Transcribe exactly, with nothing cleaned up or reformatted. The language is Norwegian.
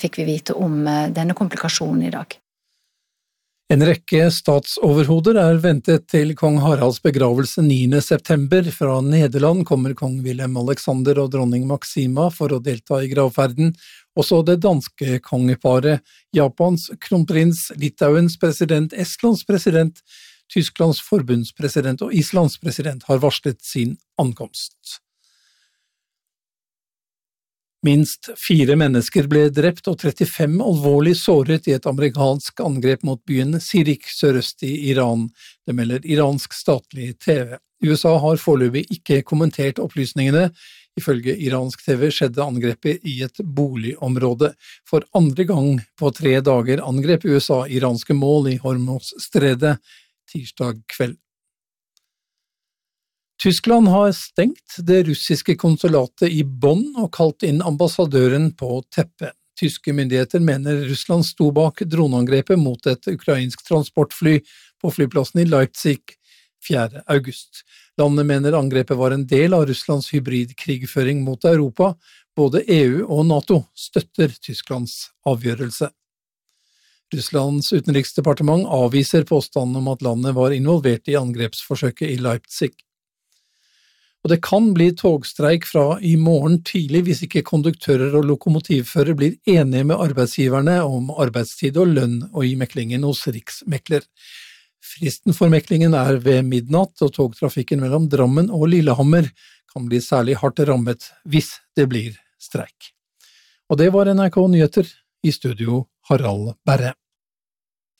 fikk vi vite om denne komplikasjonen i dag. En rekke statsoverhoder er ventet til kong Haralds begravelse niende september. Fra Nederland kommer kong Wilhelm Alexander og dronning Maxima for å delta i gravferden. Også det danske kongeparet, Japans kronprins, Litauens president, Estlands president, Tysklands forbundspresident og Islands president har varslet sin ankomst. Minst fire mennesker ble drept og trettifem alvorlig såret i et amerikansk angrep mot byen Sirik sørøst i Iran. Det melder iransk statlig T V. U S A har foreløpig ikke kommentert opplysningene. Ifølge iransk T V skjedde angrepet i et boligområde. For andre gang på tre dager angrep U S A iranske mål i Hormuzstredet tirsdag kveld. Tyskland har stengt det russiske konsulatet i Bonn og kalt inn ambassadøren på teppet. Tyske myndigheter mener Russland sto bak droneangrepet mot et ukrainsk transportfly på flyplassen i Leipzig fjerde august. Landet mener angrepet var en del av Russlands hybridkrigføring mot Europa. Både E U og NATO støtter Tysklands avgjørelse. Russlands utenriksdepartement avviser påstanden om at landet var involvert i angrepsforsøket i Leipzig. Og det kan bli togstreik fra i morgen tidlig hvis ikke konduktører og lokomotivfører blir enige med arbeidsgiverne om arbeidstid og lønn og i meklingen hos Riksmekler. Fristen for meklingen er ved midnatt, og togtrafikken mellom Drammen og Lillehammer kan bli særlig hardt rammet hvis det blir streik. Og det var N R K Nyheter, i studio Harald Berre.